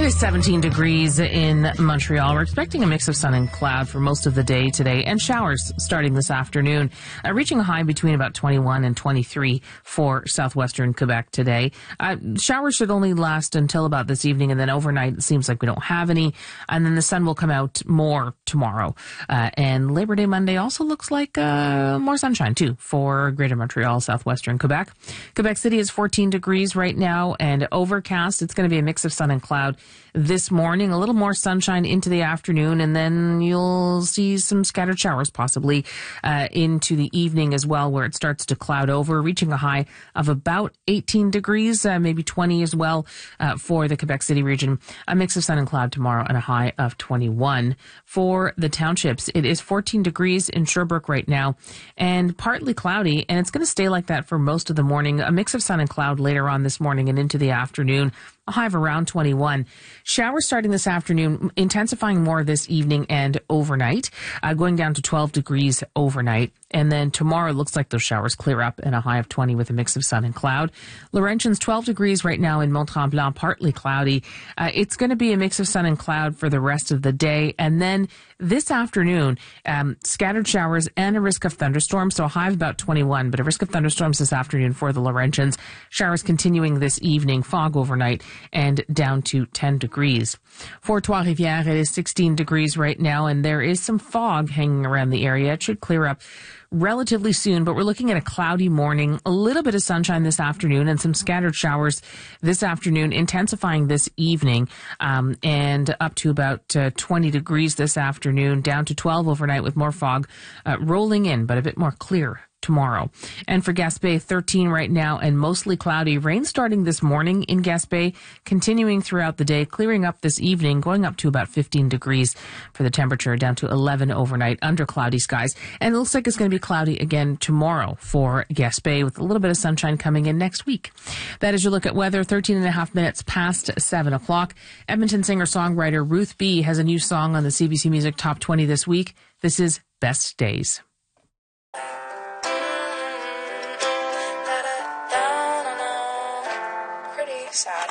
It is 17 degrees in Montreal. We're expecting a mix of sun and cloud for most of the day today and showers starting this afternoon, reaching a high between about 21 and 23 for southwestern Quebec today. Showers should only last until about this evening, and then overnight it seems like we don't have any, and then the sun will come out more tomorrow. And Labor Day Monday also looks like more sunshine too for Greater Montreal, southwestern Quebec. Quebec City is 14 degrees right now and overcast. It's going to be a mix of sun and cloud this morning, a little more sunshine into the afternoon, and then you'll see some scattered showers possibly into the evening as well, where it starts to cloud over, reaching a high of about 18 degrees, maybe 20 as well for the Quebec City region. A mix of sun and cloud tomorrow and a high of 21. For the townships, it is 14 degrees in Sherbrooke right now and partly cloudy, and it's going to stay like that for most of the morning. A mix of sun and cloud later on this morning and into the afternoon. A high of around 21. Showers starting this afternoon, intensifying more this evening and overnight, going down to 12 degrees overnight. And then tomorrow it looks like those showers clear up and a high of 20 with a mix of sun and cloud. Laurentians 12 degrees right now in Mont-Tremblant, partly cloudy. It's going to be a mix of sun and cloud for the rest of the day. And then this afternoon, scattered showers and a risk of thunderstorms. So a high of about 21, but a risk of thunderstorms this afternoon for the Laurentians. Showers continuing this evening, fog overnight and down to 10 degrees. For Trois-Rivières, it is 16 degrees right now, and there is some fog hanging around the area. It should clear up relatively soon, but we're looking at a cloudy morning, a little bit of sunshine this afternoon, and some scattered showers this afternoon, intensifying this evening, and up to about 20 degrees this afternoon, down to 12 overnight with more fog rolling in, but a bit more clear tomorrow. And for Gaspé, 13 right now and mostly cloudy. Rain starting this morning in Gaspé, continuing throughout the day, clearing up this evening, going up to about 15 degrees for the temperature, down to 11 overnight under cloudy skies. And it looks like it's going to be cloudy again tomorrow for Gaspé, with a little bit of sunshine coming in next week. That is your look at weather, 13 and a half minutes past 7 o'clock. Edmonton singer-songwriter Ruth B. has a new song on the CBC Music Top 20 this week. This is Best Days. Sad.